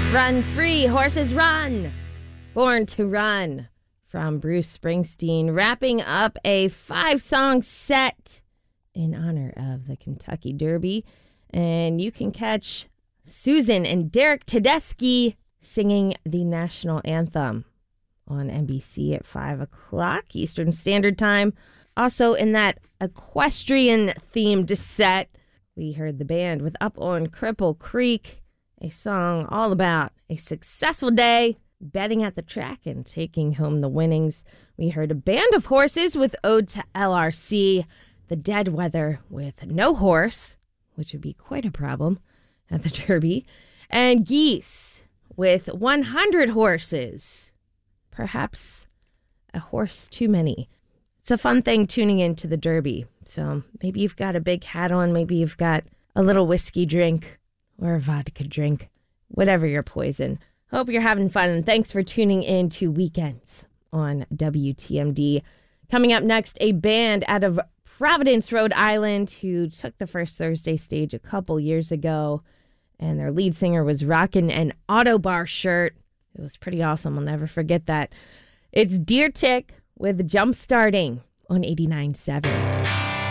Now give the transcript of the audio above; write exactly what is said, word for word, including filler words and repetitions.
Run free, horses run. Born to Run from Bruce Springsteen, wrapping up a five-song set in honor of the Kentucky Derby. And you can catch Susan and Derek Tedeschi singing the national anthem on N B C at five o'clock Eastern Standard Time. Also in that equestrian-themed set, we heard the band with Up on Cripple Creek, a song all about a successful day, betting at the track and taking home the winnings. We heard a Band of Horses with Ode to L R C, the Dead Weather with No Horse, which would be quite a problem at the Derby, and Geese with one hundred horses. Perhaps a horse too many. It's a fun thing tuning into the Derby. So maybe you've got a big hat on, maybe you've got a little whiskey drink or a vodka drink, whatever your poison. Hope you're having fun, and thanks for tuning in to Weekends on W T M D. Coming up next, a band out of Providence, Rhode Island, who took the First Thursday stage a couple years ago, and their lead singer was rocking an Autobar shirt. It was pretty awesome. I'll never forget that. It's Deer Tick with Jump Starting on eighty-nine point seven.